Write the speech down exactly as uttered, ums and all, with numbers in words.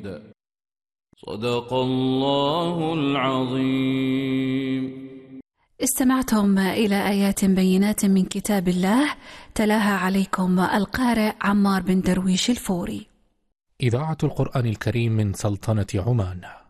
صدق الله العظيم. استمعتم إلى آيات بينات من كتاب الله، تلاها عليكم القارئ عمار بن درويش الفوري. إذاعة القرآن الكريم من سلطنة عمان.